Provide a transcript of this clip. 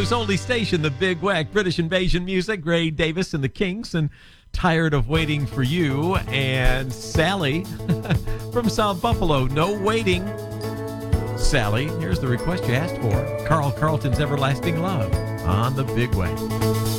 Only station, the Big Wack, British Invasion music, Gray Davis and the Kinks, and Tired of Waiting for You, and Sally from South Buffalo, No Waiting. Sally, here's the request you asked for. Carl Carlton's Everlasting Love on the Big Wack.